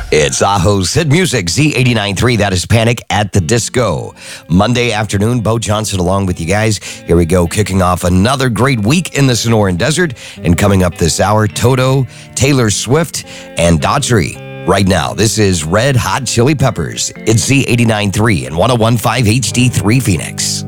It's Aho's Hit Music, Z89.3. That is Panic at the Disco. Monday afternoon, Bo Johnson along with you guys. Here we go, kicking off another great week in the Sonoran Desert. And coming up this hour, Toto, Taylor Swift, and Daughtry. Right now, this is Red Hot Chili Peppers. It's Z89.3 and 101.5 HD3 Phoenix.